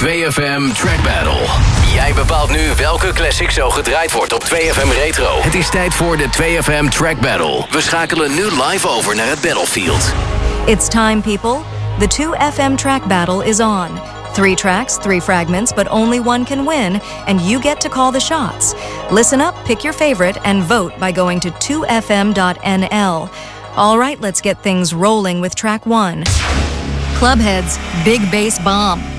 2FM Track Battle. Jij bepaalt nu welke classic zo gedraaid wordt op 2FM Retro. Het is tijd voor de 2FM Track Battle. We schakelen nu live over naar het battlefield. It's time, people. The 2FM Track Battle is on. 3 tracks, 3 fragments, but only one can win, and you get to call the shots. Listen up, pick your favorite, and vote by going to 2fm.nl. All right, let's get things rolling with track 1. Clubhead's Big Bass Bomb.